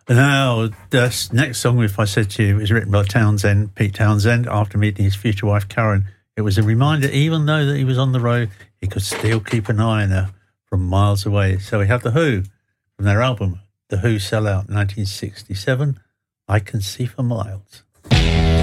Now, this next song, if I said to you, it was written by Pete Townsend, after meeting his future wife, Karen. It was a reminder, even though that he was on the road, he could still keep an eye on her from miles away. So we have The Who from their album, The Who Sell Out, 1967, I Can See for Miles.